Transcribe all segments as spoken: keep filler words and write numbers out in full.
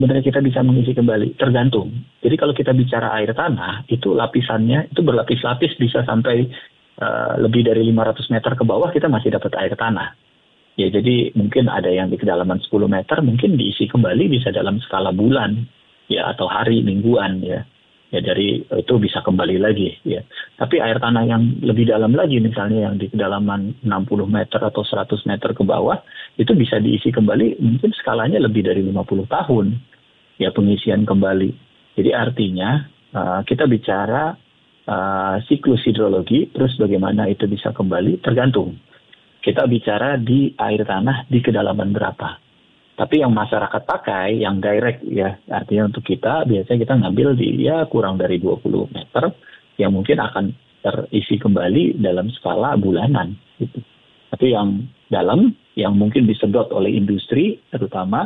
sebenarnya kita bisa mengisi kembali? Tergantung. Jadi kalau kita bicara air tanah, itu lapisannya itu berlapis-lapis, bisa sampai uh, lebih dari lima ratus meter ke bawah kita masih dapat air tanah. Ya, jadi mungkin ada yang di kedalaman sepuluh meter mungkin diisi kembali bisa dalam skala bulan, ya, atau hari, mingguan, ya. Ya, dari itu bisa kembali lagi, ya. Tapi air tanah yang lebih dalam lagi, misalnya yang di kedalaman enam puluh meter atau seratus meter ke bawah, itu bisa diisi kembali mungkin skalanya lebih dari lima puluh tahun, ya, pengisian kembali. Jadi artinya uh, kita bicara uh, siklus hidrologi, terus bagaimana itu bisa kembali tergantung. Kita bicara di air tanah di kedalaman berapa. Tapi yang masyarakat pakai, yang direct, ya, artinya untuk kita, biasanya kita ngambil di ya kurang dari dua puluh meter, yang mungkin akan terisi kembali dalam skala bulanan. Gitu. Tapi yang dalam, yang mungkin disedot oleh industri, terutama,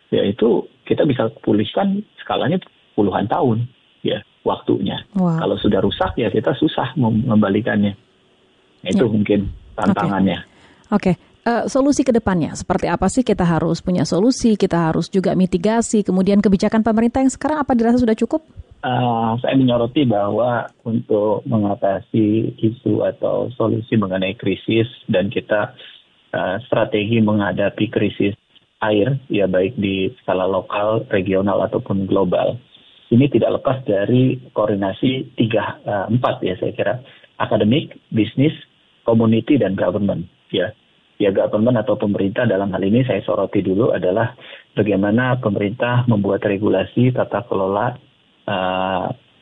yaitu kita bisa pulihkan skalanya puluhan tahun, ya, waktunya. Wow. Kalau sudah rusak, ya kita susah mengembalikannya. Itu ya. Mungkin tantangannya. Okay. Oke, okay. uh, solusi ke depannya seperti apa sih? Kita harus punya solusi, kita harus juga mitigasi, kemudian kebijakan pemerintah yang sekarang apa dirasa sudah cukup? Uh, saya menyoroti bahwa untuk mengatasi isu atau solusi mengenai krisis dan kita uh, strategi menghadapi krisis air, ya baik di skala lokal, regional ataupun global, ini tidak lepas dari koordinasi tiga, uh, empat ya saya kira, akademik, bisnis, community, dan government. Ya, ya government atau pemerintah dalam hal ini saya soroti dulu adalah bagaimana pemerintah membuat regulasi tata kelola uh,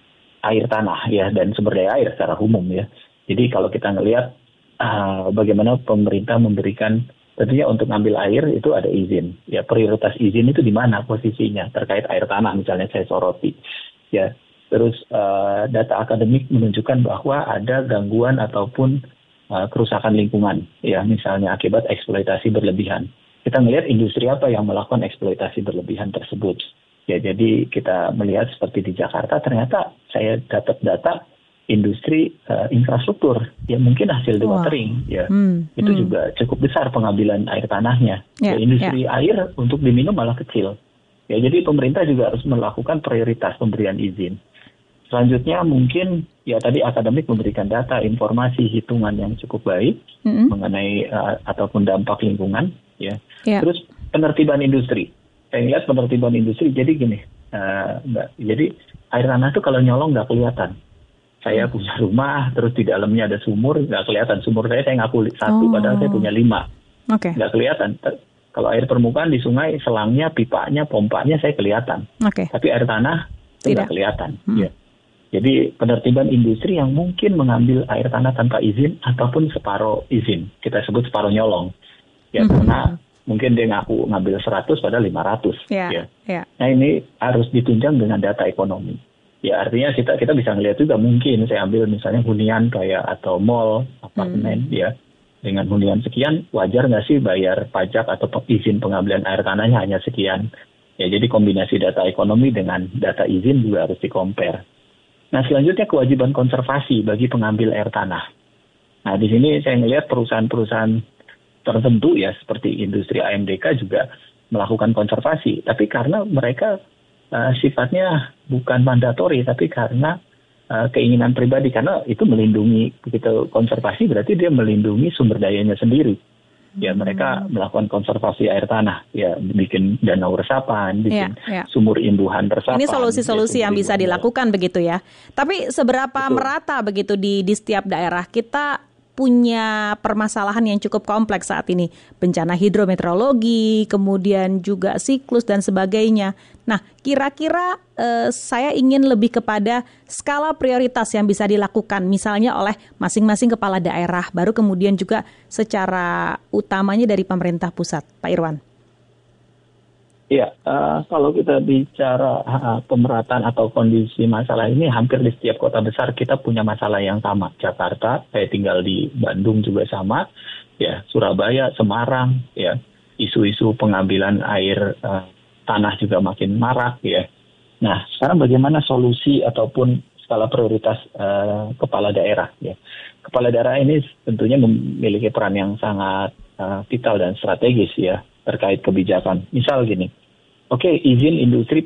air tanah, ya, dan sumber daya air secara umum, ya. Jadi kalau kita ngelihat uh, bagaimana pemerintah memberikan, tentunya untuk ngambil air itu ada izin, ya, prioritas izin itu di mana posisinya terkait air tanah misalnya saya soroti, ya. Terus uh, data akademik menunjukkan bahwa ada gangguan ataupun Uh, kerusakan lingkungan, ya, misalnya akibat eksploitasi berlebihan. Kita melihat industri apa yang melakukan eksploitasi berlebihan tersebut. Ya, jadi kita melihat seperti di Jakarta, ternyata saya dapat data industri uh, infrastruktur, ya mungkin hasil dewatering, wow. ya, hmm, itu hmm. juga cukup besar pengambilan air tanahnya. Yeah, ya, industri yeah. air untuk diminum malah kecil. Ya, jadi pemerintah juga harus melakukan prioritas pemberian izin. Selanjutnya mungkin ya tadi akademik memberikan data, informasi, hitungan yang cukup baik mm-hmm. mengenai uh, ataupun dampak lingkungan, ya. Yeah. Terus penertiban industri. Saya lihat penertiban industri. Jadi gini, uh, Mbak. Jadi air tanah itu kalau nyolong nggak kelihatan. Saya punya rumah, terus di dalamnya ada sumur, nggak kelihatan. Sumur saya saya ngaku satu, oh. padahal saya punya lima. Oke. Okay. Nggak kelihatan. Kalau air permukaan di sungai, selangnya, pipanya, pompanya saya kelihatan. Oke. Okay. Tapi air tanah itu nggak kelihatan. Hmm. Ya. Jadi penertiban industri yang mungkin mengambil air tanah tanpa izin ataupun separuh izin. Kita sebut separuh nyolong. Ya, mm-hmm. karena mungkin dia ngaku ngambil seratus padahal lima ratus. Yeah, ya. Yeah. Nah, ini harus ditunjang dengan data ekonomi. Ya, artinya kita kita bisa ngelihat juga mungkin saya ambil misalnya hunian kayak atau mall, apartemen, mm. ya. Dengan hunian sekian, wajar nggak sih bayar pajak atau izin pengambilan air tanahnya hanya sekian. Ya, jadi kombinasi data ekonomi dengan data izin juga harus di-compare. Nah, selanjutnya kewajiban konservasi bagi pengambil air tanah. Nah, di sini saya melihat perusahaan-perusahaan tertentu ya, seperti industri A M D K juga melakukan konservasi. Tapi karena mereka uh, sifatnya bukan mandatori, tapi karena uh, keinginan pribadi. Karena itu melindungi, begitu konservasi berarti dia melindungi sumber dayanya sendiri. Ya, mereka melakukan konservasi air tanah, ya, bikin danau resapan, bikin ya, ya. sumur imbuhan resapan. Ini solusi-solusi ya, yang bisa dilakukan begitu ya. Tapi seberapa Betul. merata begitu di di setiap daerah? Kita punya permasalahan yang cukup kompleks saat ini. Bencana hidrometeorologi, kemudian juga siklus dan sebagainya. Nah, kira-kira eh, saya ingin lebih kepada skala prioritas yang bisa dilakukan, misalnya oleh masing-masing kepala daerah, baru kemudian juga secara utamanya dari pemerintah pusat. Pak Irwan. Iya, uh, kalau kita bicara uh, pemerataan atau kondisi masalah ini, hampir di setiap kota besar kita punya masalah yang sama. Jakarta, saya tinggal di Bandung juga sama, ya, Surabaya, Semarang, ya, isu-isu pengambilan air uh, tanah juga makin marak, ya. Nah, sekarang bagaimana solusi ataupun skala prioritas uh, kepala daerah, ya. Kepala daerah ini tentunya memiliki peran yang sangat uh, vital dan strategis, ya, terkait kebijakan. Misal gini, Oke, okay, izin industri